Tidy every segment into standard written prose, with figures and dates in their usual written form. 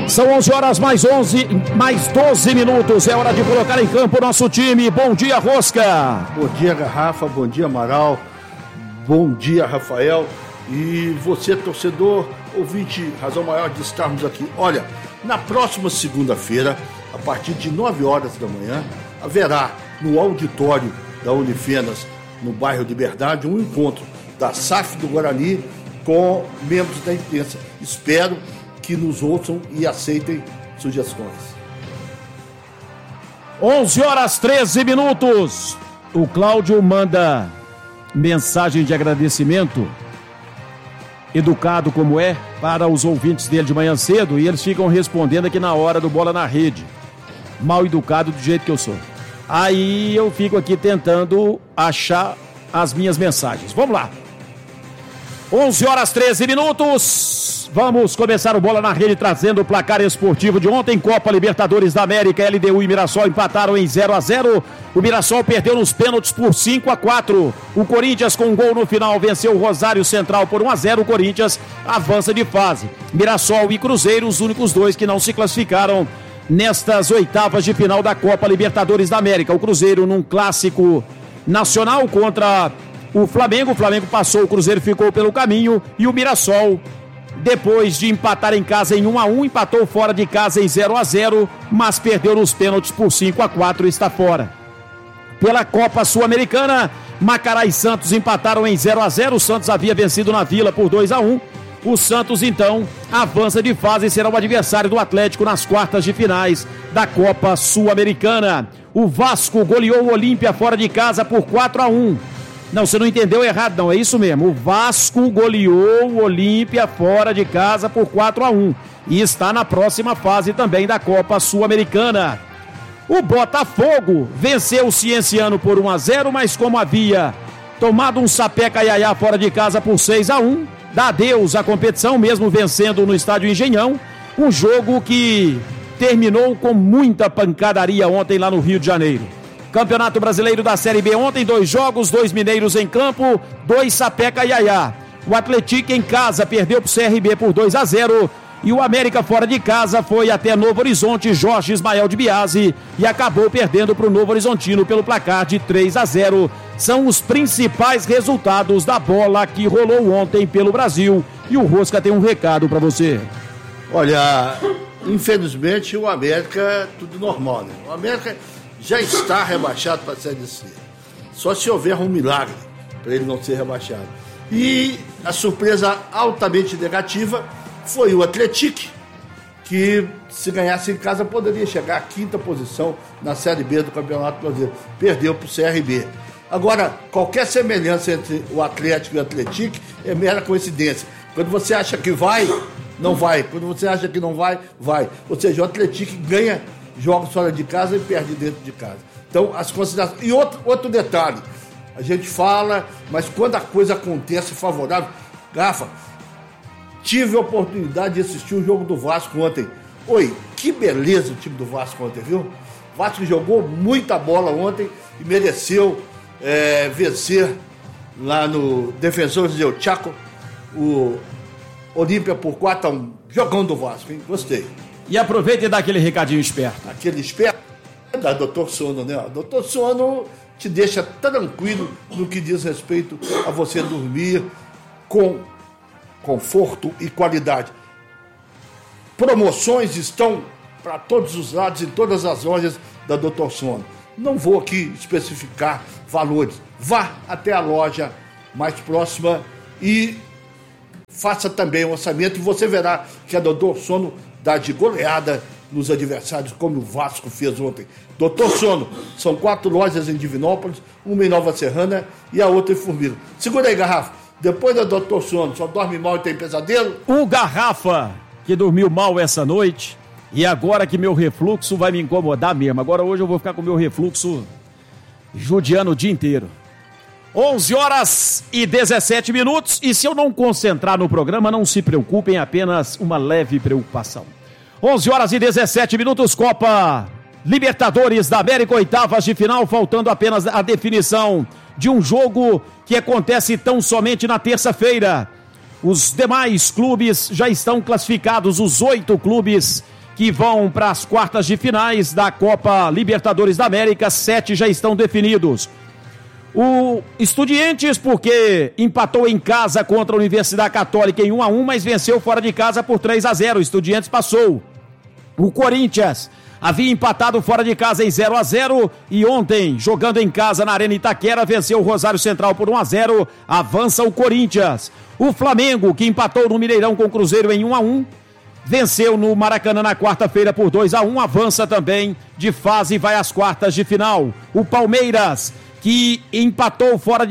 São 11 horas mais 12 minutos. É hora de colocar em campo o nosso time. Bom dia, Rosca. Bom dia, Garrafa. Bom dia, Amaral. Bom dia, Rafael. E você, torcedor, ouvinte, razão maior de estarmos aqui. Olha, na próxima segunda-feira, a partir de 9 horas da manhã, haverá no auditório da Unifenas, no bairro Liberdade, um encontro da SAF do Guarani com membros da imprensa. Espero que nos ouçam e aceitem sugestões. 11 horas 13 minutos. O Cláudio manda mensagem de agradecimento, educado como é, para os ouvintes dele de manhã cedo, e eles ficam respondendo aqui na hora do Bola na Rede. Mal educado do jeito que eu sou. Aí eu fico aqui tentando achar as minhas mensagens. Vamos lá. 11 horas 13 minutos. Vamos começar o Bola na Rede trazendo o placar esportivo de ontem. Copa Libertadores da América, LDU e Mirassol empataram em 0-0. O Mirassol perdeu nos pênaltis por 5-4. O Corinthians, com um gol no final, venceu o Rosário Central por 1-0. O Corinthians avança de fase. Mirassol e Cruzeiro, os únicos dois que não se classificaram nestas oitavas de final da Copa Libertadores da América. O Cruzeiro num clássico nacional contra o Flamengo passou, o Cruzeiro ficou pelo caminho, e o Mirassol, depois de empatar em casa em 1-1, empatou fora de casa em 0-0, mas perdeu nos pênaltis por 5-4 e está fora. Pela Copa Sul-Americana, Macará e Santos empataram em 0-0, o Santos havia vencido na Vila por 2-1, o Santos então avança de fase e será o adversário do Atlético nas quartas de finais da Copa Sul-Americana. O Vasco goleou o Olímpia fora de casa por 4-1. Não, você não entendeu errado, não, é isso mesmo. O Vasco goleou o Olímpia fora de casa por 4-1 e está na próxima fase também da Copa Sul-Americana. O Botafogo venceu o Cienciano por 1-0, mas como havia tomado um sapeca iaiá fora de casa por 6-1, dá adeus à competição, mesmo vencendo no estádio Engenhão, um jogo que terminou com muita pancadaria ontem lá no Rio de Janeiro. Campeonato Brasileiro da Série B ontem, 2 jogos, 2 mineiros em campo, 2 sapeca iaiá. O Atlético em casa perdeu para o CRB por 2-0 e o América fora de casa foi até Novo Horizonte, Jorge Ismael de Biasi, e acabou perdendo para o Novo Horizontino pelo placar de 3-0. São os principais resultados da bola que rolou ontem pelo Brasil, e o Rosca tem um recado para você. Olha, infelizmente o América, tudo normal, né? O América já está rebaixado para a Série C. Só se houver um milagre para ele não ser rebaixado. E a surpresa altamente negativa foi o Atlético, que se ganhasse em casa poderia chegar à 5ª posição na Série B do Campeonato Brasileiro. Perdeu para o CRB. Agora, qualquer semelhança entre o Atlético e o Atlético é mera coincidência. Quando você acha que vai, não vai. Quando você acha que não vai, vai. Ou seja, o Atlético ganha jogos fora de casa e perde dentro de casa. Então, as considerações... E outro detalhe, a gente fala, mas quando a coisa acontece favorável... Garrafa, tive a oportunidade de assistir o jogo do Vasco ontem. Oi, que beleza o time do Vasco ontem, viu? O Vasco jogou muita bola ontem e mereceu vencer lá no Defensores del Chaco, o Olímpia por 4-1. Jogão do Vasco, hein? Gostei. E aproveita e dá aquele recadinho esperto. Aquele esperto é da Dr. Sono, né? Dr. Sono te deixa tranquilo no que diz respeito a você dormir com conforto e qualidade. Promoções estão para todos os lados, em todas as lojas da Dr. Sono. Não vou aqui especificar valores. Vá até a loja mais próxima e faça também o orçamento e você verá que a Dr. Sono dá de goleada nos adversários, como o Vasco fez ontem. Doutor Sono, são 4 lojas em Divinópolis, uma em Nova Serrana e a outra em Formiga. Segura aí, Garrafa. Depois da Doutor Sono, só dorme mal e tem pesadelo? O Garrafa, que dormiu mal essa noite, e agora que meu refluxo vai me incomodar mesmo. Agora hoje eu vou ficar com meu refluxo judiando o dia inteiro. 11 horas e 17 minutos, e se eu não concentrar no programa, não se preocupem, apenas uma leve preocupação. 11 horas e 17 minutos, Copa Libertadores da América, oitavas de final, faltando apenas a definição de um jogo que acontece tão somente na terça-feira. Os demais clubes já estão classificados, os 8 clubes que vão para as quartas de finais da Copa Libertadores da América. 7 já estão definidos. O Estudiantes, porque empatou em casa contra a Universidade Católica em 1-1, mas venceu fora de casa por 3-0. O Estudiantes passou. O Corinthians havia empatado fora de casa em 0-0 e ontem, jogando em casa na Arena Itaquera, venceu o Rosário Central por 1-0, avança o Corinthians. O Flamengo, que empatou no Mineirão com o Cruzeiro em 1-1, venceu no Maracanã na quarta-feira por 2-1, avança também de fase e vai às quartas de final. O Palmeiras, que empatou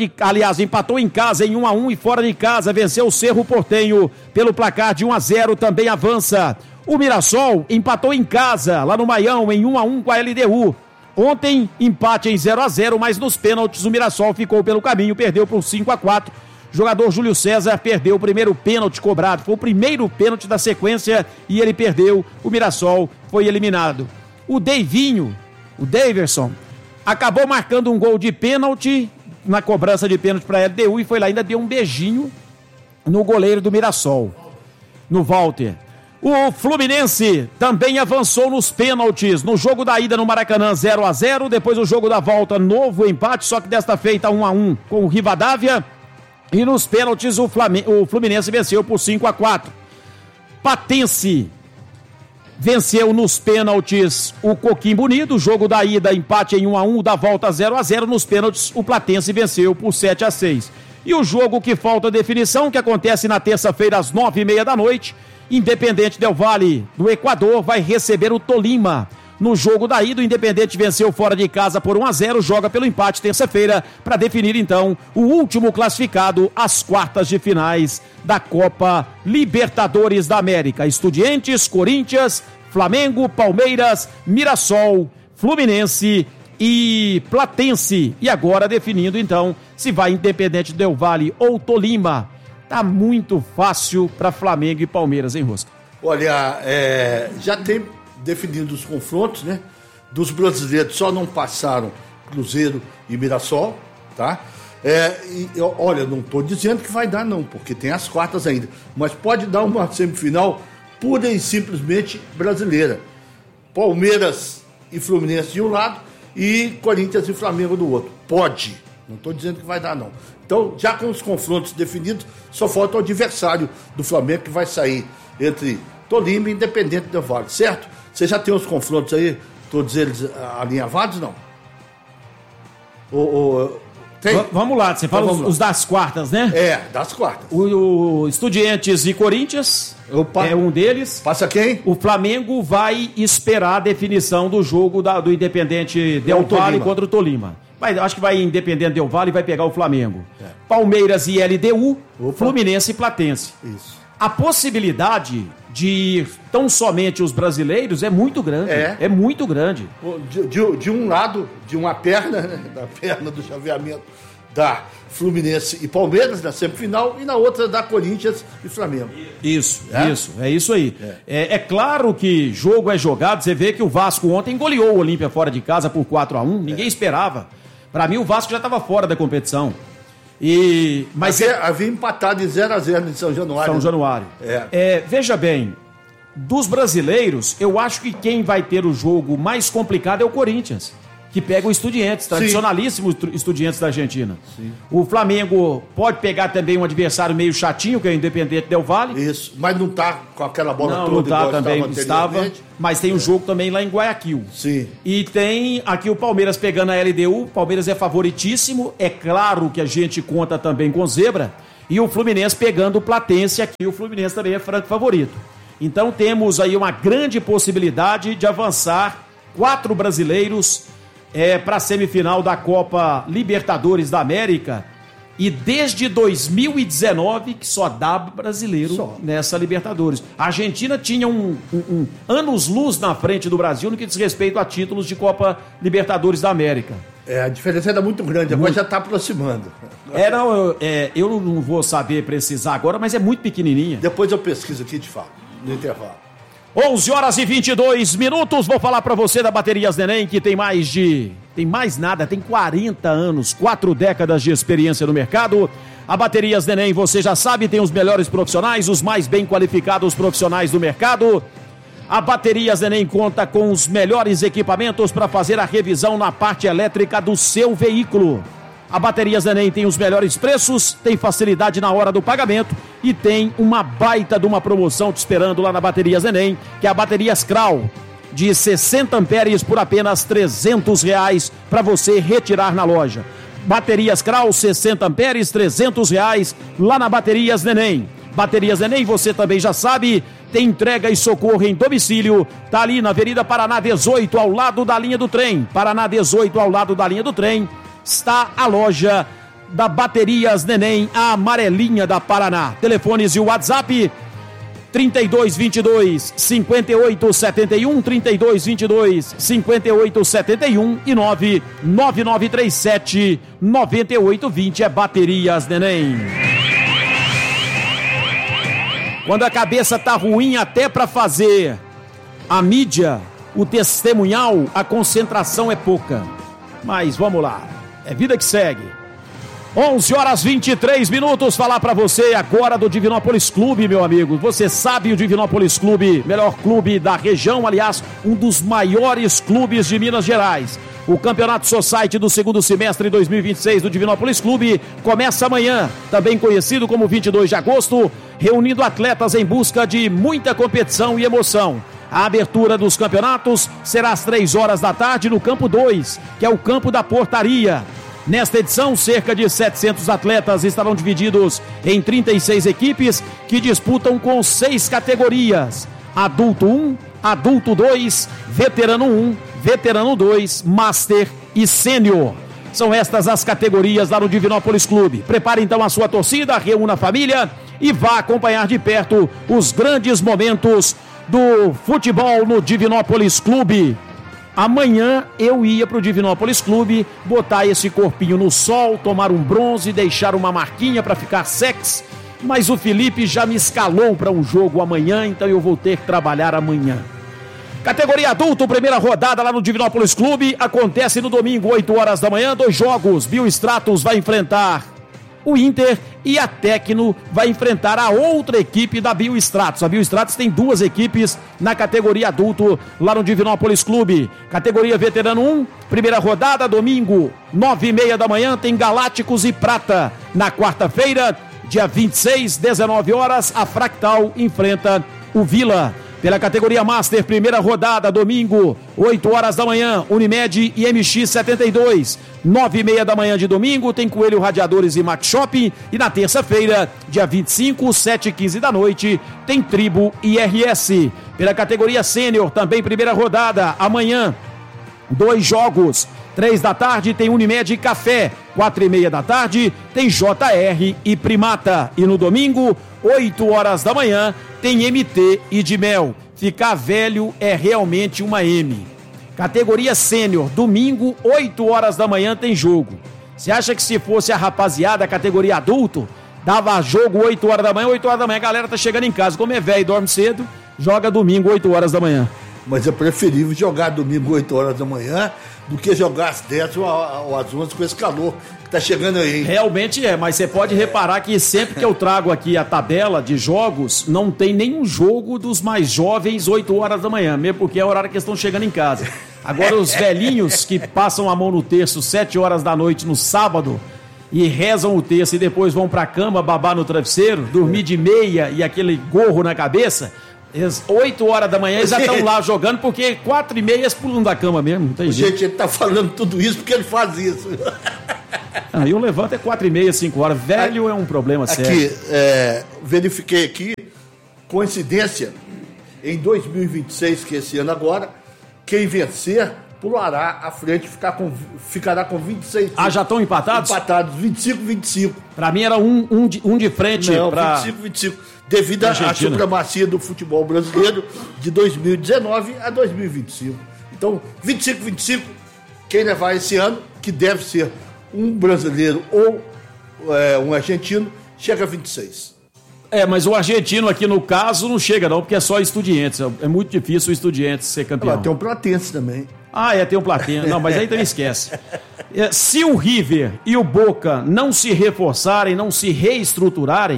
em casa em 1-1 e fora de casa venceu o Cerro Porteño pelo placar de 1-0, também avança. O Mirassol empatou em casa, lá no Maião, em 1-1 com a LDU. Ontem, empate em 0-0, mas nos pênaltis o Mirassol ficou pelo caminho, perdeu por 5-4. Jogador Júlio César perdeu o primeiro pênalti cobrado, foi o primeiro pênalti da sequência e ele perdeu, o Mirassol foi eliminado. O Daverson, acabou marcando um gol de pênalti na cobrança de pênalti para a LDU e foi lá, ainda deu um beijinho no goleiro do Mirassol, no Walter. O Fluminense também avançou nos pênaltis, no jogo da ida no Maracanã 0-0, depois o jogo da volta, novo empate, só que desta feita 1-1 com o Rivadavia, e nos pênaltis o Fluminense venceu por 5-4. Patense venceu nos pênaltis o Coquimbo Unido, jogo da ida empate em 1-1, da volta 0-0, nos pênaltis o Platense venceu por 7-6. E o jogo que falta definição, que acontece na terça-feira às 9h30 da noite, Independente Del Valle do Equador vai receber o Tolima. No jogo da ida, o Independente venceu fora de casa por 1-0, joga pelo empate terça-feira para definir então o último classificado às quartas de finais da Copa Libertadores da América. Estudiantes, Corinthians, Flamengo, Palmeiras, Mirassol, Fluminense e Platense. E agora definindo então se vai Independente Del Valle ou Tolima. Tá muito fácil para Flamengo e Palmeiras, hein, Rosca? Olha, já tem definido os confrontos, né? Dos brasileiros só não passaram Cruzeiro e Mirassol, tá? Olha, não estou dizendo que vai dar não, porque tem as quartas ainda, mas pode dar uma semifinal pura e simplesmente brasileira. Palmeiras e Fluminense de um lado e Corinthians e Flamengo do outro. Pode, não estou dizendo que vai dar não. Então, já com os confrontos definidos, só falta o adversário do Flamengo que vai sair entre Tolima e Independente Del Valle, certo? Você já tem os confrontos aí, todos eles alinhavados, não? Tem? Vamos lá, você fala os das quartas, né? Das quartas. O Estudiantes e Corinthians é um deles. Passa quem? O Flamengo vai esperar a definição do jogo do Independente Del Valle contra o Tolima. Acho que vai Independente Del Valle e vai pegar o Flamengo. Palmeiras e LDU, Fluminense e Platense. Isso. A possibilidade de ir tão somente os brasileiros é muito grande. É muito grande. De um lado, de uma perna, né, da perna do chaveamento da Fluminense e Palmeiras na semifinal e na outra da Corinthians e Flamengo. Isso aí. É claro que jogo é jogado, você vê que o Vasco ontem goleou o Olímpia fora de casa por 4-1, ninguém esperava. Para mim o Vasco já estava fora da competição. Mas havia empatado em 0-0 em São Januário. Veja bem, dos brasileiros, eu acho que quem vai ter o jogo mais complicado é o Corinthians, que pega o Estudiantes, tradicionalíssimo Estudiantes da Argentina. Sim. O Flamengo pode pegar também um adversário meio chatinho, que é o Independente Del Valle. Isso, mas não tá com aquela bola toda. Não tá também, estava, mas tem um jogo também lá em Guayaquil. Sim. E tem aqui o Palmeiras pegando a LDU, o Palmeiras é favoritíssimo, é claro que a gente conta também com zebra, e o Fluminense pegando o Platense, aqui o Fluminense também é franco favorito. Então temos aí uma grande possibilidade de avançar 4 brasileiros para a semifinal da Copa Libertadores da América, e desde 2019 que só dá brasileiro nessa Libertadores. A Argentina tinha um anos-luz na frente do Brasil no que diz respeito a títulos de Copa Libertadores da América. A diferença era muito grande, agora já está aproximando. Eu não vou saber precisar agora, mas é muito pequenininha. Depois eu pesquiso aqui e te falo, no intervalo. 11h22, vou falar para você da Baterias Neném, que tem 40 anos, 4 décadas de experiência no mercado. A Baterias Neném, você já sabe, tem os melhores profissionais, os mais bem qualificados profissionais do mercado. A Baterias Neném conta com os melhores equipamentos para fazer a revisão na parte elétrica do seu veículo. A Baterias Neném tem os melhores preços, tem facilidade na hora do pagamento e tem uma baita de uma promoção te esperando lá na Baterias Neném, que é a Baterias Krau, de 60 amperes por apenas R$300 para você retirar na loja. Baterias Krau, 60 amperes, R$300 lá na Baterias Neném. Baterias Neném, você também já sabe, tem entrega e socorro em domicílio, tá ali na Avenida Paraná 18, ao lado da linha do trem. Paraná 18, ao lado da linha do trem, está a loja da Baterias Neném, a amarelinha da Paraná. Telefones e o WhatsApp 3222-5871, 3222-5871 e 99937-9820 é Baterias Neném. Quando a cabeça tá ruim até para fazer a mídia, o testemunhal, a concentração é pouca. Mas vamos lá, é vida que segue. 11h23, falar pra você agora do Divinópolis Clube, meu amigo. Você sabe o Divinópolis Clube, melhor clube da região, aliás, um dos maiores clubes de Minas Gerais. O Campeonato Society do segundo semestre de 2026 do Divinópolis Clube começa amanhã, também conhecido como 22 de agosto, reunindo atletas em busca de muita competição e emoção. A abertura dos campeonatos será às 3h da tarde no Campo 2, que é o Campo da Portaria. Nesta edição, cerca de 700 atletas estarão divididos em 36 equipes que disputam com 6 categorias: Adulto 1, Adulto 2, Veterano 1, Veterano 2, Master e Sênior. São estas as categorias lá no Divinópolis Clube. Prepare então a sua torcida, reúna a família e vá acompanhar de perto os grandes momentos do futebol no Divinópolis Clube. Amanhã eu ia pro Divinópolis Clube, botar esse corpinho no sol, tomar um bronze, deixar uma marquinha para ficar sexy, mas o Felipe já me escalou para um jogo amanhã, então eu vou ter que trabalhar amanhã. Categoria adulto, primeira rodada lá no Divinópolis Clube, acontece no domingo, 8h da manhã, 2 jogos. Biostratos vai enfrentar o Inter e a Tecno vai enfrentar a outra equipe da Biostratos. A Biostratos tem 2 equipes na categoria adulto lá no Divinópolis Clube. Categoria Veterano 1, primeira rodada, domingo, 9h30 da manhã, tem Galácticos e Prata. Na quarta-feira, dia 26, 19h, a Fractal enfrenta o Vila. Pela categoria Master, primeira rodada, domingo, 8h da manhã, Unimed e MX72. 9h30 da manhã de domingo, tem Coelho Radiadores e Max Shopping. E na terça-feira, dia 25, 7h15 da noite, tem Tribo e RS. Pela categoria Sênior, também primeira rodada, amanhã, 2 jogos. 3 da tarde tem Unimed e Café. 4h30 da tarde tem JR e Primata. E no domingo, 8h da manhã, tem MT e de Mel. Ficar velho é realmente uma M. Categoria Sênior, domingo, 8h da manhã tem jogo. Você acha que se fosse a rapaziada, a categoria adulto, dava jogo 8h da manhã, 8h da manhã a galera tá chegando em casa. Como é velho e dorme cedo, joga domingo, 8h da manhã. Mas é preferível jogar domingo, 8h da manhã, do que jogar às 10 ou às 11 com esse calor que tá chegando aí. Realmente é, mas você pode reparar que sempre que eu trago aqui a tabela de jogos, não tem nenhum jogo dos mais jovens 8h da manhã, mesmo porque é o horário que eles estão chegando em casa. Agora os velhinhos que passam a mão no terço 7h da noite no sábado e rezam o terço e depois vão pra cama babar no travesseiro, dormir de meia e aquele gorro na cabeça, 8h da manhã eles já estão lá jogando, porque 4h30 eles pulam da cama mesmo, não tem jeito. Gente, ele tá falando tudo isso porque ele faz isso. Eu levanto é 4h30, 5h. Velho é um problema sério. Aqui, verifiquei aqui, coincidência, em 2026, que é esse ano agora, quem vencer pulará à frente, ficará com 26. Ah, já estão empatados? Empatados, 25-25. Pra mim era um de frente. Não, 25-25. Devido à supremacia do futebol brasileiro de 2019 a 2025. Então, 25-25, quem levar esse ano, que deve ser um brasileiro ou um argentino, chega a 26. Mas o argentino aqui no caso não chega não, porque é só Estudiantes. É muito difícil o Estudiantes ser campeão. Tem um Platense também. Tem um Platense. Não, mas aí também esquece. Se o River e o Boca não se reforçarem, não se reestruturarem,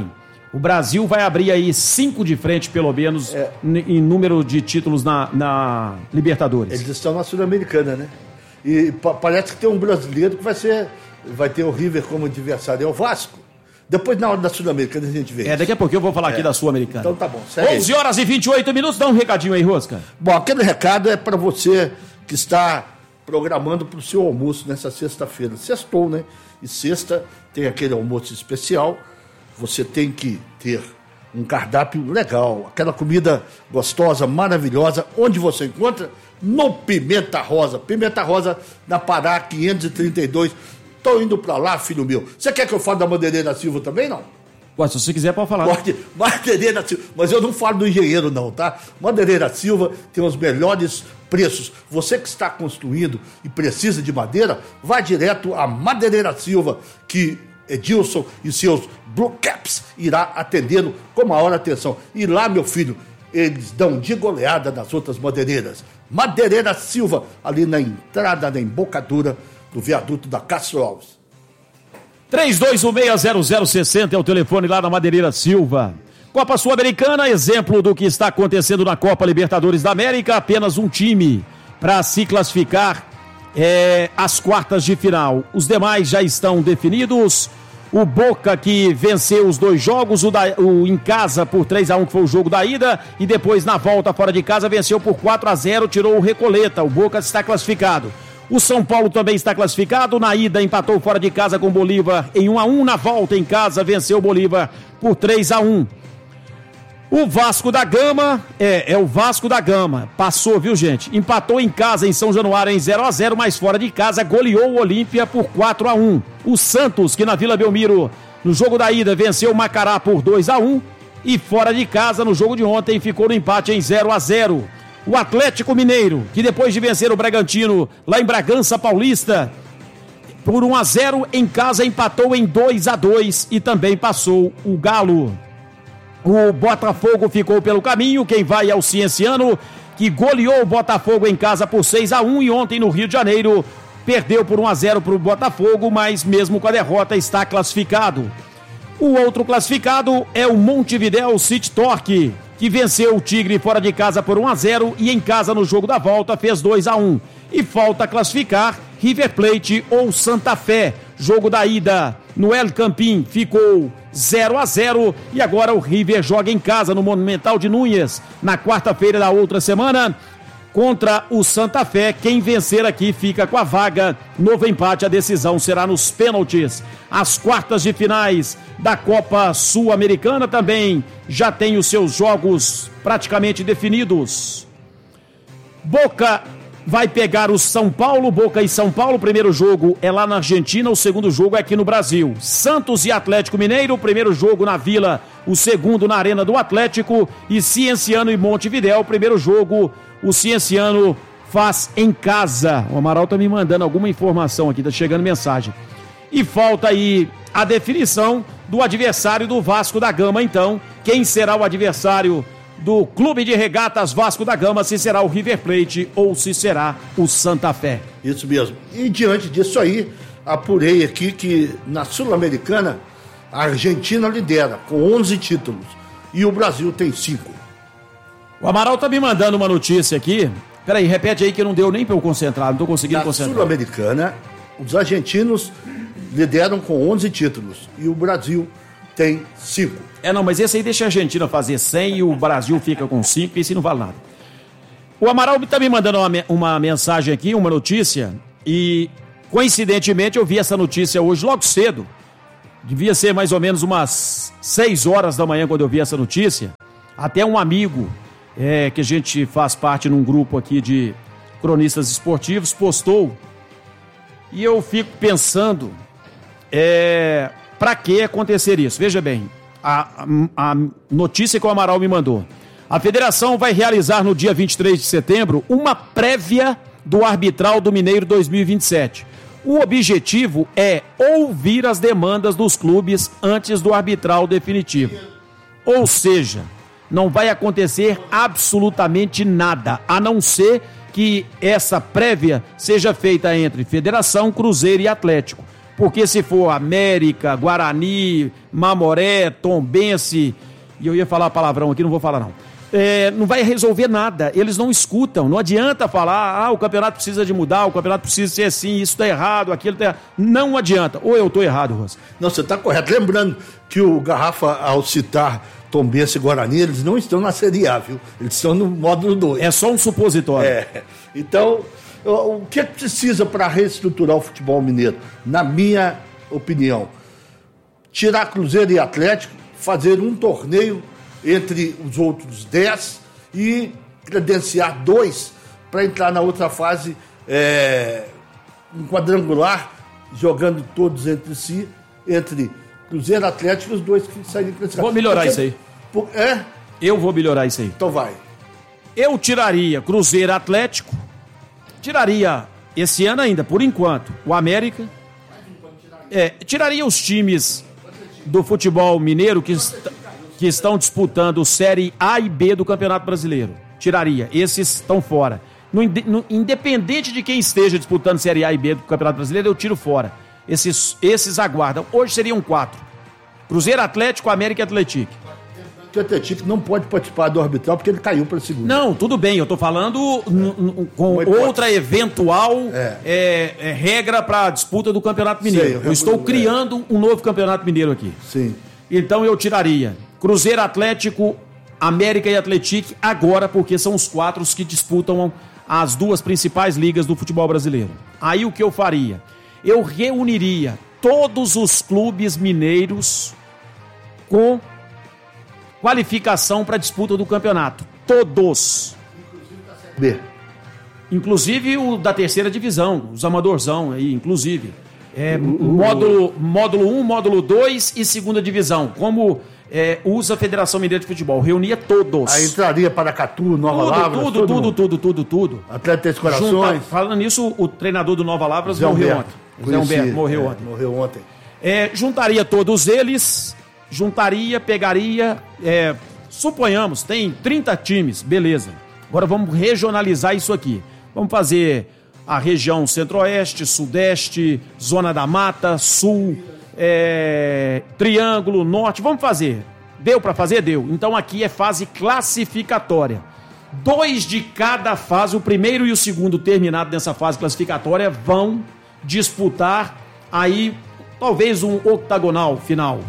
O Brasil vai abrir aí 5 de frente, pelo menos, em número de títulos na Libertadores. Eles estão na Sul-Americana, né? E parece que tem um brasileiro que vai ter o River como adversário, é o Vasco. Depois, na hora da Sul-Americana, a gente vê. Daqui a pouco eu vou falar aqui da Sul-Americana. Então tá bom. 11h28, dá um recadinho aí, Rosca. Bom, aquele recado é para você que está programando para o seu almoço nessa sexta-feira. Sextou, né? E sexta tem aquele almoço especial. Você tem que ter um cardápio legal, aquela comida gostosa, maravilhosa. Onde você encontra? No Pimenta Rosa. Pimenta Rosa, na Pará, 532. Tô indo para lá, filho meu. Você quer que eu fale da Madeireira Silva também, não? Pode, se você quiser, pode falar. Pode. Madeireira Silva. Mas eu não falo do engenheiro, não, tá? Madeireira Silva tem os melhores preços. Você que está construindo e precisa de madeira, vá direto a Madeireira Silva, que Edilson e seus Blue Caps irá atendê-lo com maior atenção. E lá, meu filho, eles dão de goleada nas outras madeireiras. Madeireira Silva, ali na entrada, na embocadura do viaduto da Castro Alves. 32160060 é o telefone lá na Madeireira Silva. Copa Sul-Americana, exemplo do que está acontecendo na Copa Libertadores da América, apenas um time para se classificar às quartas de final. Os demais já estão definidos. O Boca, que venceu os 2 jogos, o em casa por 3-1, que foi o jogo da ida, e depois na volta fora de casa venceu por 4-0, tirou o Recoleta. O Boca está classificado. O São Paulo também está classificado. Na ida empatou fora de casa com o Bolívar em 1-1. Na volta em casa venceu o Bolívar por 3-1. O Vasco da Gama, o Vasco da Gama, passou, viu, gente? Empatou em casa em São Januário em 0-0, mas fora de casa goleou o Olímpia por 4-1. O Santos, que na Vila Belmiro, no jogo da ida, venceu o Macará por 2-1 e fora de casa, no jogo de ontem, ficou no empate em 0-0. O Atlético Mineiro, que depois de vencer o Bragantino lá em Bragança Paulista, por 1-0, em casa empatou em 2-2 e também passou o Galo. O Botafogo ficou pelo caminho, quem vai é o Cienciano, que goleou o Botafogo em casa por 6-1 e ontem no Rio de Janeiro perdeu por 1-0 para o Botafogo, mas mesmo com a derrota está classificado. O outro classificado é o Montevidéu City Torque, que venceu o Tigre fora de casa por 1-0 e em casa no jogo da volta fez 2-1. E falta classificar River Plate ou Santa Fé. Jogo da ida no El Campín ficou 0-0 e agora o River joga em casa no Monumental de Núñez na quarta-feira da outra semana contra o Santa Fé. Quem vencer aqui fica com a vaga. Novo empate, a decisão será nos pênaltis. As quartas de finais da Copa Sul-Americana também já tem os seus jogos praticamente definidos. Boca vai pegar o São Paulo, Boca e São Paulo. O primeiro jogo é lá na Argentina, o segundo jogo é aqui no Brasil. Santos e Atlético Mineiro, o primeiro jogo na Vila, o segundo na Arena do Atlético. E Cienciano e Montevidéu, o primeiro jogo o Cienciano faz em casa. O Amaral tá me mandando alguma informação aqui, tá chegando mensagem. E falta aí a definição do adversário do Vasco da Gama, então. Quem será o adversário do Clube de Regatas Vasco da Gama, se será o River Plate ou se será o Santa Fé. Isso mesmo. E diante disso aí, apurei aqui que na Sul-Americana a Argentina lidera com 11 títulos e o Brasil tem 5. O Amaral tá me mandando uma notícia aqui. Peraí, repete aí que não deu nem pra eu concentrar, não tô conseguindo concentrar. Na Sul-Americana, os argentinos lideram com 11 títulos e o Brasil tem 5. Não, mas esse aí deixa a Argentina fazer 100 e o Brasil fica com 5, e esse não vale nada. O Amaral está me mandando uma mensagem aqui, uma notícia, e coincidentemente eu vi essa notícia hoje logo cedo. Devia ser mais ou menos umas 6 horas da manhã quando eu vi essa notícia. Até um amigo, que a gente faz parte num grupo aqui de cronistas esportivos, postou. E eu fico pensando, para que acontecer isso? Veja bem, a notícia que o Amaral me mandou. A federação vai realizar no dia 23 de setembro uma prévia do Arbitral do Mineiro 2027. O objetivo é ouvir as demandas dos clubes antes do arbitral definitivo. Ou seja, não vai acontecer absolutamente nada, a não ser que essa prévia seja feita entre Federação, Cruzeiro e Atlético. Porque se for América, Guarani, Mamoré, Tombense, e eu ia falar palavrão aqui, não vou falar não. Não vai resolver nada, eles não escutam, não adianta falar, o campeonato precisa de mudar, o campeonato precisa ser assim, isso tá errado, aquilo tá errado. Não adianta, ou eu tô errado, Rosa? Não, você tá correto, lembrando que o Garrafa, ao citar Tombense e Guarani, eles não estão na Série A, viu? Eles estão no módulo 2. É só um supositório. Então, o que precisa para reestruturar o futebol mineiro? Na minha opinião, tirar Cruzeiro e Atlético, fazer um torneio entre os outros 10 e credenciar 2 para entrar na outra fase, um quadrangular, jogando todos entre si, entre Cruzeiro, Atlético e os 2 que saírem credenciados. Vou melhorar isso aí. Eu vou melhorar isso aí. Então vai. Eu tiraria Cruzeiro, Atlético, tiraria esse ano ainda, por enquanto, o América, tiraria os times do futebol mineiro que estão disputando Série A e B do Campeonato Brasileiro. Tiraria. Esses estão fora. Independente de quem esteja disputando Série A e B do Campeonato Brasileiro, eu tiro fora. Esses aguardam. Hoje seriam 4. Cruzeiro, Atlético, América e Atlético. O Atlético não pode participar do arbitral porque ele caiu para a segunda. Não, tudo bem. Eu estou falando com outra eventual regra para a disputa do Campeonato Mineiro. Eu estou criando um novo Campeonato Mineiro aqui. Sim. Então eu tiraria Cruzeiro, Atlético, América e Atlético agora, porque são os 4 que disputam as 2 principais ligas do futebol brasileiro. Aí o que eu faria? Eu reuniria todos os clubes mineiros com qualificação para a disputa do campeonato. Todos. B. Inclusive o da 3ª divisão, os amadorzão aí, inclusive. Módulo 1, módulo 2 e 2ª divisão. Como usa a Federação Mineira de Futebol. Reunia todos. Aí entraria Paracatu, Nova Lavras. Tudo. Atlético Corações. Falando nisso, o treinador do Nova Lavras morreu ontem. Zé Humberto morreu ontem. Juntaria todos eles, pegaria, suponhamos, tem 30 times, beleza. Agora vamos regionalizar isso aqui. Vamos fazer a região Centro-Oeste, Sudeste, Zona da Mata, Sul, Triângulo, Norte, vamos fazer. Deu para fazer? Deu. Então aqui é fase classificatória. 2 de cada fase, o primeiro e o segundo terminado nessa fase classificatória, vão disputar aí talvez um octagonal final.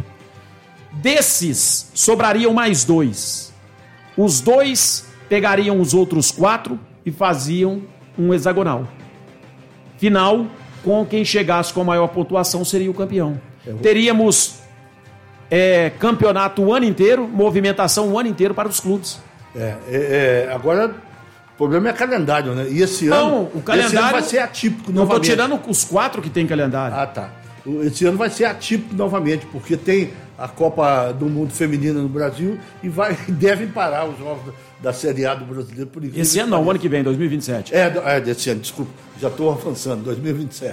Desses, sobrariam mais 2. Os 2 pegariam os outros 4 e faziam um hexagonal. Final, com quem chegasse com a maior pontuação seria o campeão. Teríamos campeonato o ano inteiro, movimentação o ano inteiro para os clubes. Agora, o problema é calendário, né? E esse ano, o calendário esse ano vai ser atípico novamente. Não estou tirando os 4 que tem calendário. Ah, tá. Esse ano vai ser atípico novamente, porque tem a Copa do Mundo Feminina no Brasil e devem parar os jogos da Série A do Brasileiro por incrível. Esse ano não, o ano que vem, 2027. Desse ano, desculpa, já estou avançando, 2027.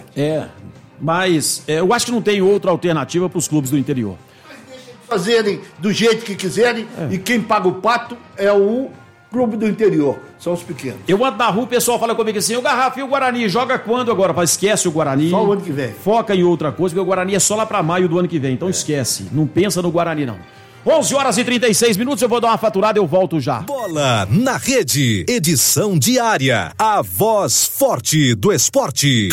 Mas eu acho que não tem outra alternativa para os clubes do interior. Mas deixem de fazerem do jeito que quiserem e quem paga o pato é o clube do interior, são os pequenos. Eu ando na rua, o pessoal fala comigo assim, o Garrafa e o Guarani, joga quando agora? Fala, esquece o Guarani. Só o ano que vem. Foca em outra coisa, porque o Guarani é só lá para maio do ano que vem, então esquece, não pensa no Guarani não. 11h36, eu vou dar uma faturada, eu volto já. Bola na Rede, edição diária, a voz forte do esporte.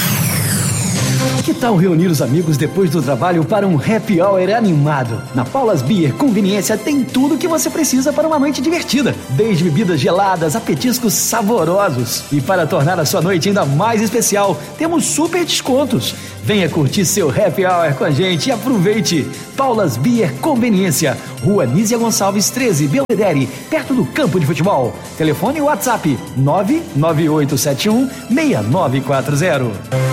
Que tal reunir os amigos depois do trabalho para um happy hour animado? Na Paulas Beer Conveniência tem tudo que você precisa para uma noite divertida. Desde bebidas geladas a petiscos saborosos. E para tornar a sua noite ainda mais especial, temos super descontos. Venha curtir seu happy hour com a gente e aproveite. Paulas Beer Conveniência, Rua Nízia Gonçalves 13, Belvedere, perto do campo de futebol. Telefone e WhatsApp 99871-6940.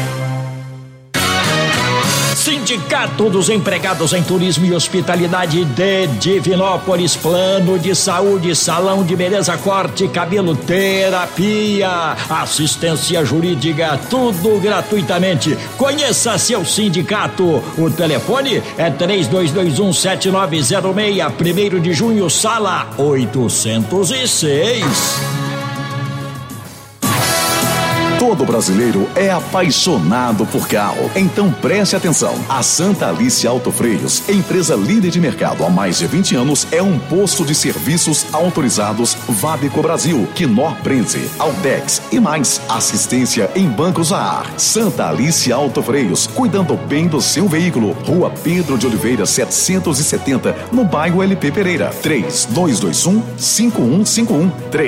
Sindicato dos Empregados em Turismo e Hospitalidade de Divinópolis, plano de saúde, salão de beleza, corte, cabelo, terapia, assistência jurídica, tudo gratuitamente. Conheça seu sindicato. O telefone é 3221-7906, 1º de junho, sala 806. Todo brasileiro é apaixonado por carro. Então preste atenção. A Santa Alice Autofreios, empresa líder de mercado há mais de 20 anos, é um posto de serviços autorizados Vadeco Brasil, Knorr Prenze, Altex e mais. Assistência em bancos a ar. Santa Alice Autofreios, cuidando bem do seu veículo. Rua Pedro de Oliveira 770, no bairro LP Pereira. 3221-5151.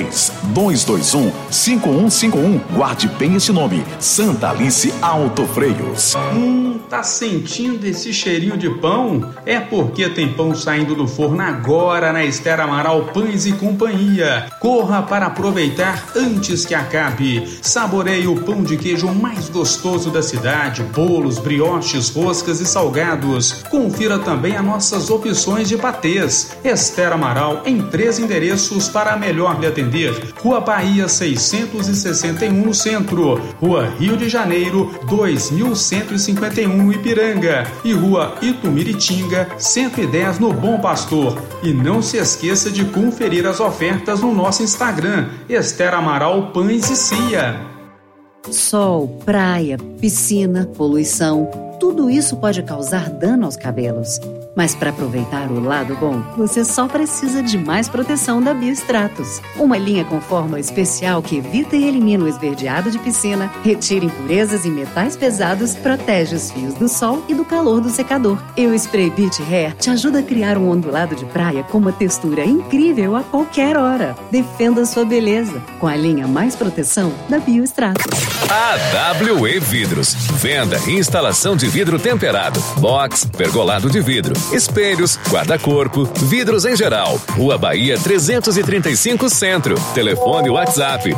3221-5151. Guarde bem esse nome. Santa Alice Autofreios. Tá sentindo esse cheirinho de pão? É porque tem pão saindo do forno agora na Esther Amaral Pães e Companhia. Corra para aproveitar antes que acabe. Saboreie o pão de queijo mais gostoso da cidade, bolos, brioches, roscas e salgados. Confira também as nossas opções de patês. Esther Amaral em 3 endereços para melhor lhe atender. Rua Bahia 661 no centro, Rua Rio de Janeiro 2151 no Ipiranga e Rua Itumiritinga 110 no Bom Pastor. E não se esqueça de conferir as ofertas no nosso Instagram, Esther Amaral Pães e Cia. Sol, praia, piscina, poluição, tudo isso pode causar dano aos cabelos. Mas para aproveitar o lado bom, você só precisa de mais proteção da Biostratos. Uma linha com fórmula especial que evita e elimina o esverdeado de piscina, retira impurezas e metais pesados, protege os fios do sol e do calor do secador. E o Spray Beach Hair te ajuda a criar um ondulado de praia com uma textura incrível a qualquer hora. Defenda sua beleza com a linha mais proteção da Biostratos. AWE Vidros. Venda e instalação de vidro temperado, box, pergolado de vidro, espelhos, guarda-corpo, vidros em geral. Rua Bahia 335 Centro. Telefone WhatsApp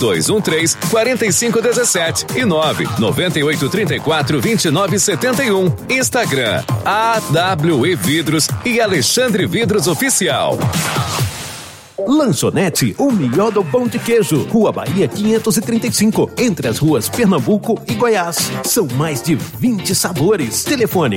3213-4517 e 99834-2971. Instagram AWE Vidros e Alexandre Vidros Oficial. Lanchonete, o melhor do pão de queijo. Rua Bahia 535, entre as ruas Pernambuco e Goiás. São mais de 20 sabores. Telefone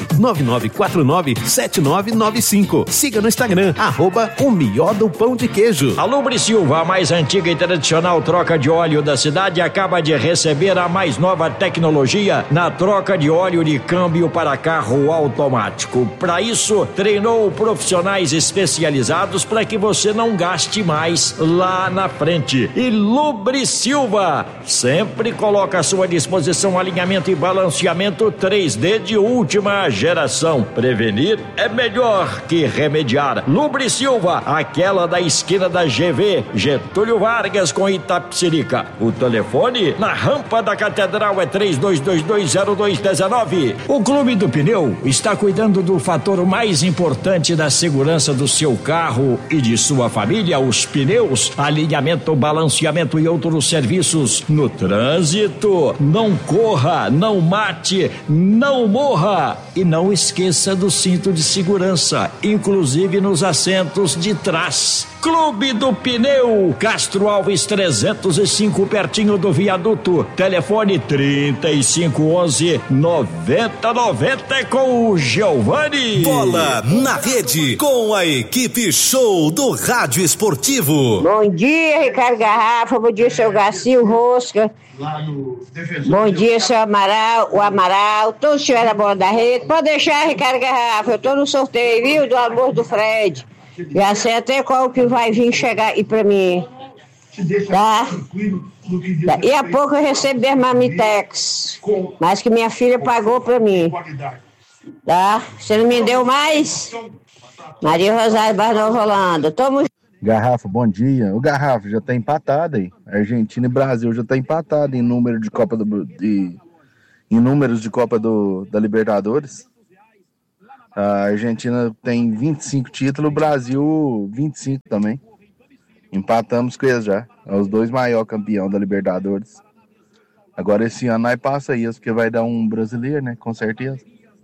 99949-7995. Siga no Instagram, @o melhor do pão de queijo. A Lubre Silva, a mais antiga e tradicional troca de óleo da cidade, acaba de receber a mais nova tecnologia na troca de óleo de câmbio para carro automático. Para isso, treinou profissionais especializados para que você não gaste mais lá na frente. E Lubre Silva sempre coloca à sua disposição alinhamento e balanceamento 3D de última geração. Prevenir é melhor que remediar. Lubre Silva, aquela da esquina da GV, Getúlio Vargas com Itapecerica. O telefone na rampa da Catedral é 32220219. O Clube do Pneu está cuidando do fator mais importante da segurança do seu carro e de sua família, os pneus, alinhamento, balanceamento e outros serviços no trânsito. Não corra, não mate, não morra e não esqueça do cinto de segurança, inclusive nos assentos de trás. Clube do Pneu, Castro Alves 305, pertinho do viaduto. Telefone 3511-9090 com o Giovanni. Bola na rede com a equipe show do Rádio Esportivo. Bom dia, Ricardo Garrafa. Bom dia, seu Garcia Rosca. Bom dia, seu Amaral, o Amaral. Todos estiveram na bola da rede. Pode deixar, Ricardo Garrafa. Eu tô no sorteio, viu? Do almoço do Fred. Já sei até qual que vai vir chegar aí pra mim. Tá? Daqui a pouco eu recebo a Marmitex, mas que minha filha pagou pra mim. Tá? Você não me deu mais? Maria Rosário Barão Rolando. Tamo. Garrafa, bom dia. O Garrafa já tá empatado aí. Argentina e Brasil já tá empatado em número de Copa em números de Copa da Libertadores. A Argentina tem 25 títulos, o Brasil 25 também. Empatamos com eles já. É os dois maiores campeões da Libertadores. Agora esse ano nós passa isso, porque vai dar um brasileiro, né? Com certeza.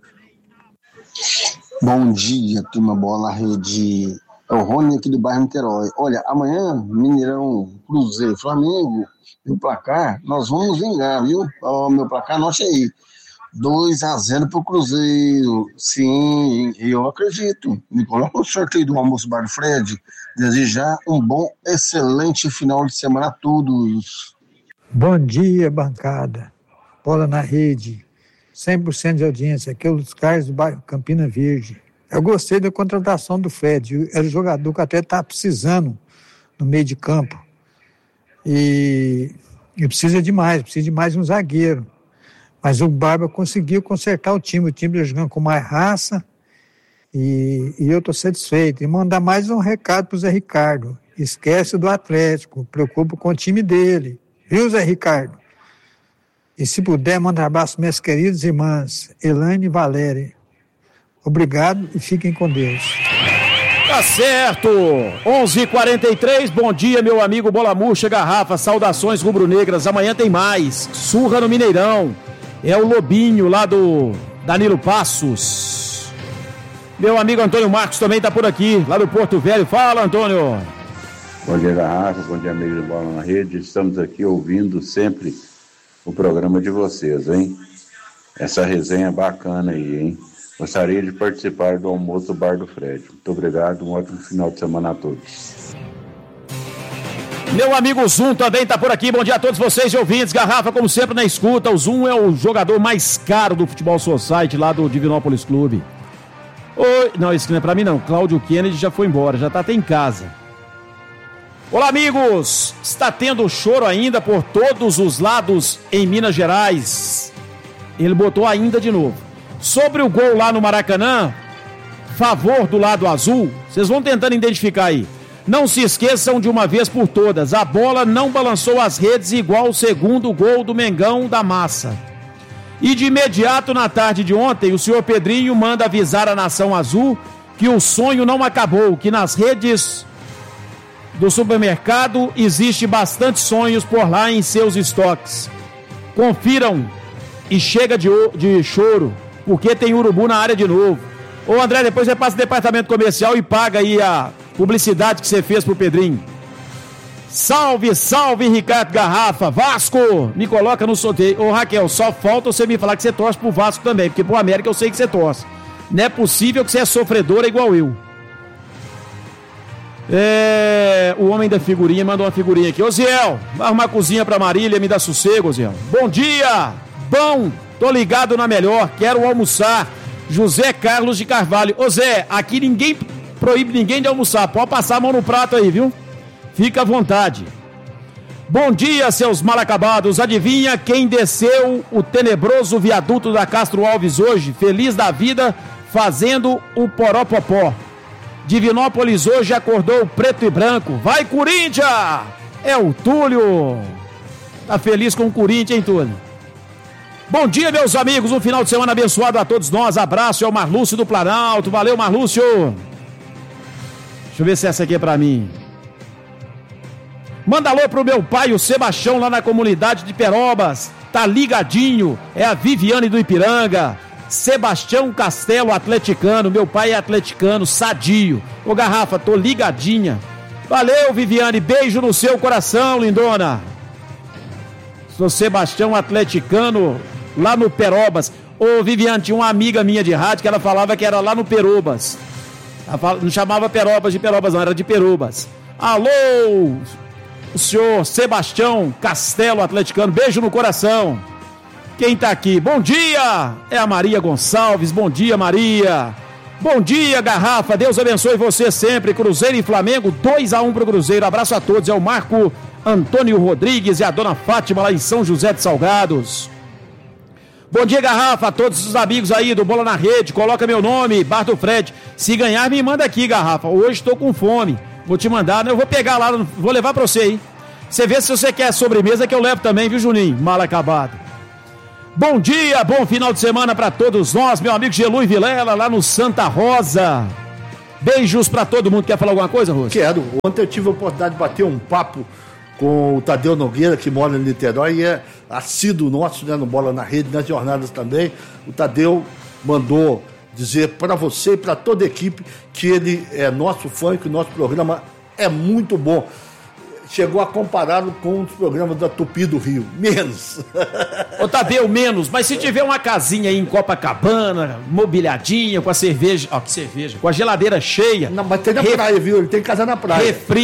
Bom dia, turma Bola Rede. É o Rony aqui do bairro Niterói. Olha, amanhã, Mineirão, Cruzeiro, Flamengo, e o placar, nós vamos vingar, viu? Ó, meu placar, anote aí. 2-0 pro Cruzeiro. Sim, eu acredito. Me coloca no sorteio do almoço Bar do Fred. Desejar um bom, excelente final de semana a todos. Bom dia, bancada. Bola na rede. 100% de audiência. Aqui é o Luiz Carlos do bairro Campina Verde. Eu gostei da contratação do Fred. Era o jogador que até está precisando no meio de campo. E precisa de mais um zagueiro. Mas o Barba conseguiu consertar o time está jogando com mais raça e eu estou satisfeito. E mandar mais um recado para o Zé Ricardo. Esquece do Atlético, preocupa com o time dele. Viu, Zé Ricardo? E se puder, manda um abraço para minhas queridas irmãs, Elaine e Valéria. Obrigado e fiquem com Deus. Tá certo, 11h43, bom dia meu amigo Bola Murcha, Garrafa, saudações rubro-negras, amanhã tem mais, surra no Mineirão, é o Lobinho lá do Danilo Passos. Meu amigo Antônio Marcos também tá por aqui, lá do Porto Velho, fala Antônio. Bom dia Garrafa, bom dia amigos do Bola na Rede, estamos aqui ouvindo sempre o programa de vocês, hein? Essa resenha bacana aí, hein? Gostaria de participar do almoço do Bar do Fred. Muito obrigado, um ótimo final de semana a todos. Meu amigo Zum também está por aqui. Bom dia a todos vocês, ouvintes. Garrafa, como sempre, na escuta. O Zum é o jogador mais caro do Futebol Society lá do Divinópolis Clube. Oi, não, isso não é para mim não. Cláudio Kennedy já foi embora, já está até em casa. Olá, amigos. Está tendo choro ainda por todos os lados em Minas Gerais. Ele botou ainda de novo. Sobre o gol lá no Maracanã, favor do lado azul, vocês vão tentando identificar aí. Não se esqueçam de uma vez por todas, a bola não balançou as redes igual o segundo gol do Mengão da Massa. E de imediato na tarde de ontem, o senhor Pedrinho manda avisar a nação azul que o sonho não acabou, que nas redes do supermercado existe bastante sonhos por lá em seus estoques. Confiram e chega de choro, porque tem urubu na área de novo. Ô André, depois você passa o departamento comercial e paga aí a publicidade que você fez pro Pedrinho. Salve, salve Ricardo Garrafa, Vasco, me coloca no sorteio. Ô Raquel, só falta você me falar que você torce pro Vasco também, porque pro América eu sei que você torce. Não é possível que você é sofredora igual eu. O homem da figurinha mandou uma figurinha aqui. Ô Ziel, vai arrumar a cozinha pra Marília, me dá sossego, Ziel. Bom dia, bom, tô ligado na melhor, quero almoçar. José Carlos de Carvalho. Ô Zé, aqui ninguém proíbe ninguém de almoçar, pode passar a mão no prato aí, viu? Fica à vontade. Bom dia, seus mal acabados. Adivinha quem desceu o tenebroso viaduto da Castro Alves hoje? Feliz da vida, fazendo o poropopó. Divinópolis hoje acordou preto e branco. Vai, Corinthians! É o Túlio. Tá feliz com o Corinthians, hein, Túlio? Bom dia, meus amigos. Um final de semana abençoado a todos nós. Abraço, é o Marlúcio do Planalto. Valeu, Marlúcio. Deixa eu ver se essa aqui é pra mim. Manda alô pro meu pai, o Sebastião, lá na comunidade de Perobas. Tá ligadinho. É a Viviane do Ipiranga. Sebastião Castelo, atleticano. Meu pai é atleticano, sadio. Ô Garrafa, tô ligadinha. Valeu, Viviane. Beijo no seu coração, lindona. Sou Sebastião atleticano, lá no Perobas. Ô Viviane, tinha uma amiga minha de rádio que ela falava que era lá no Perobas. Ela não chamava Perobas de Perobas, não, era de Perobas. Alô, o senhor Sebastião Castelo, atleticano. Beijo no coração. Quem tá aqui? Bom dia! É a Maria Gonçalves. Bom dia, Maria. Bom dia, Garrafa. Deus abençoe você sempre. Cruzeiro e Flamengo, 2-1 pro Cruzeiro. Abraço a todos. É o Marco Antônio Rodrigues e a dona Fátima lá em São José de Salgados. Bom dia, Garrafa. A todos os amigos aí do Bola na Rede. Coloca meu nome, Bar do Fred. Se ganhar, me manda aqui, Garrafa. Hoje tô com fome. Vou te mandar. Eu vou pegar lá, vou levar pra você aí. Você vê se você quer sobremesa que eu levo também, viu, Juninho? Mal acabado. Bom dia, bom final de semana para todos nós, meu amigo Gelu e Vilela, lá no Santa Rosa. Beijos para todo mundo. Quer falar alguma coisa, Rosa? Quero. Ontem eu tive a oportunidade de bater um papo com o Tadeu Nogueira, que mora em Niterói e é assíduo nosso, né, no Bola na Rede, nas jornadas também. O Tadeu mandou dizer para você e para toda a equipe que ele é nosso fã e que o nosso programa é muito bom. Chegou a compará-lo com os programas da Tupi do Rio. Menos. Ô Tadeu, menos. Mas se tiver uma casinha aí em Copacabana, mobiliadinha, com a cerveja... Ó, que cerveja. Com a geladeira cheia... Não, mas tem na praia, viu? Ele tem casa na praia. Refri,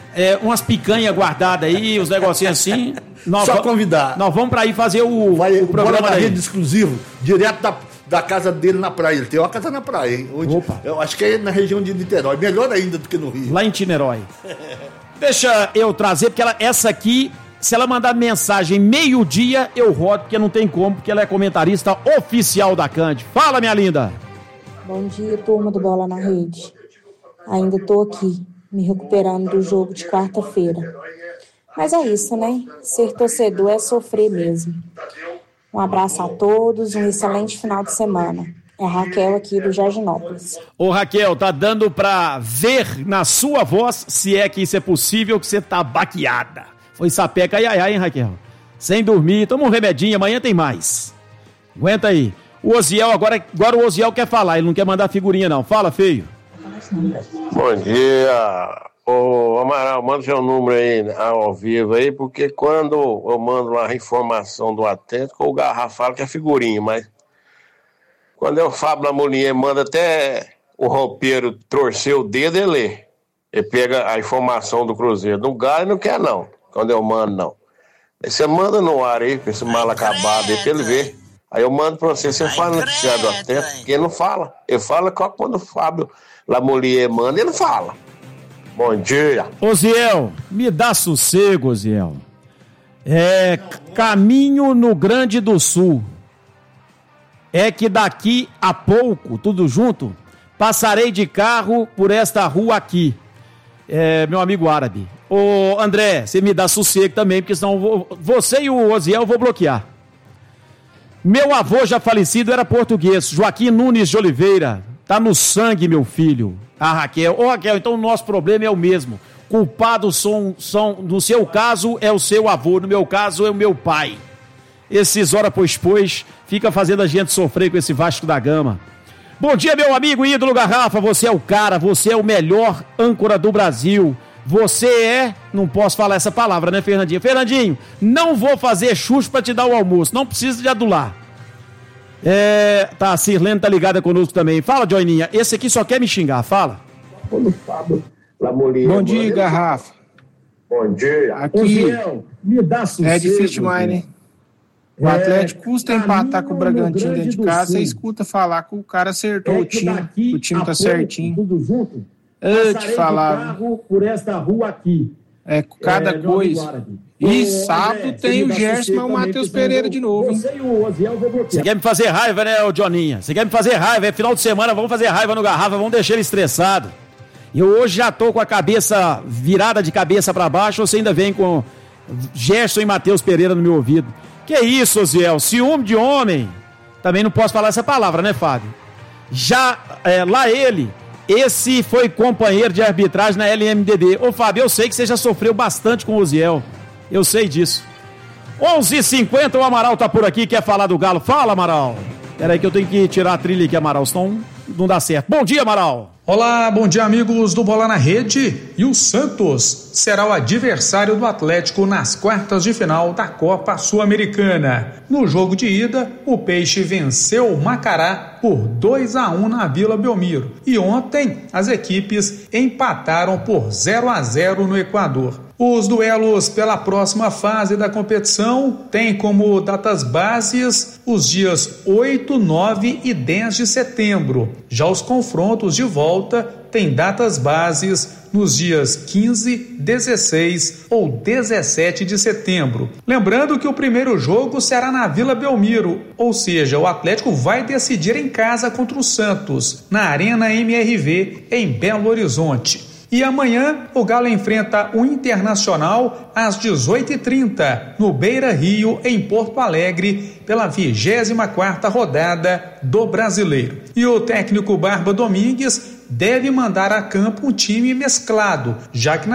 umas picanhas guardadas aí, os negocinhos assim. Só convidar. Nós vamos pra ir fazer o programa da rede exclusivo, direto da casa dele na praia. Ele tem uma casa na praia, hein? Opa. Eu acho que é na região de Niterói. Melhor ainda do que no Rio. Lá em Niterói. Deixa eu trazer, porque essa aqui, se ela mandar mensagem meio-dia, eu rodo, porque não tem como, porque ela é comentarista oficial da Cande. Fala, minha linda. Bom dia, turma do Bola na Rede. Ainda tô aqui, me recuperando do jogo de quarta-feira. Mas é isso, né? Ser torcedor é sofrer mesmo. Um abraço a todos, um excelente final de semana. É a Raquel aqui do Jardinópolis. Ô Raquel, tá dando pra ver na sua voz, se é que isso é possível, que você tá baqueada. Foi sapeca, ai, hein, Raquel? Sem dormir, toma um remedinho, amanhã tem mais. Aguenta aí. O Osiel, agora o Osiel quer falar, ele não quer mandar figurinha não. Fala, feio. Bom dia. Ô Amaral, manda seu número aí ao vivo aí, porque quando eu mando uma informação do Atlético, o Garrafa fala que é figurinha, mas quando o Fábio Lamolier manda até o roupeiro torcer o dedo, ele lê. Ele pega a informação do Cruzeiro. No Galo não quer não, quando eu mando não. Aí você manda no ar aí, com esse mal acabado aí, pra ele ver. Aí eu mando pra você fala noticiário do Atlético, porque ele não fala. Ele fala quando o Fábio Lamolier manda, ele fala. Bom dia. Osiel, me dá sossego, Osiel. Caminho no Grande do Sul. É que daqui a pouco, tudo junto, passarei de carro por esta rua aqui. Meu amigo árabe. Ô, André, você me dá sossego também, porque senão você e o Osiel eu vou bloquear. Meu avô já falecido era português, Joaquim Nunes de Oliveira. Tá no sangue, meu filho. A Raquel. Ô, Raquel, então o nosso problema é o mesmo. Culpados são, no seu caso, é o seu avô, no meu caso, é o meu pai. Esses hora pois, fica fazendo a gente sofrer com esse Vasco da Gama. Bom dia, meu amigo ídolo Garrafa, você é o cara, você é o melhor âncora do Brasil. Você não posso falar essa palavra, né, Fernandinho? Fernandinho, não vou fazer chucho pra te dar o almoço, não precisa de adular. A Sirlene tá ligada conosco também. Fala, Joininha, esse aqui só quer me xingar, fala. Bom dia, Garrafa. Bom dia. Aqui me dá sossego, é difícil demais, né? O Atlético custa empatar com o Bragantino dentro de casa, você escuta falar que o cara acertou o time tá certinho. Eu te falava. Por esta rua aqui. Cada coisa. E sábado tem o Gerson e o Matheus Pereira de novo, hein? Você quer me fazer raiva, né, ô Joninha? Você quer me fazer raiva, é final de semana, vamos fazer raiva no Garrafa, vamos deixar ele estressado. Eu hoje já tô com a cabeça virada de cabeça pra baixo, você ainda vem com Gerson e Matheus Pereira no meu ouvido. Que isso, Osiel? Ciúme de homem. Também não posso falar essa palavra, né, Fábio? Lá ele, esse foi companheiro de arbitragem na LMDD. Ô, Fábio, eu sei que você já sofreu bastante com o Osiel. Eu sei disso. 11h50, o Amaral tá por aqui, quer falar do Galo. Fala, Amaral. Peraí que eu tenho que tirar a trilha aqui, Amaral, senão não dá certo. Bom dia, Amaral. Olá, bom dia, amigos do Bola na Rede. E o Santos será o adversário do Atlético nas quartas de final da Copa Sul-Americana. No jogo de ida, o Peixe venceu o Macará por 2-1 na Vila Belmiro. E ontem, as equipes empataram por 0-0 no Equador. Os duelos pela próxima fase da competição têm como datas bases os dias 8, 9 e 10 de setembro. Já os confrontos de volta têm datas bases nos dias 15, 16 ou 17 de setembro. Lembrando que o primeiro jogo será na Vila Belmiro, ou seja, o Atlético vai decidir em casa contra o Santos, na Arena MRV, em Belo Horizonte. E amanhã o Galo enfrenta o Internacional às 18h30 no Beira Rio, em Porto Alegre, pela 24ª rodada do Brasileiro. E o técnico Barba Domingues deve mandar a campo um time mesclado, já que na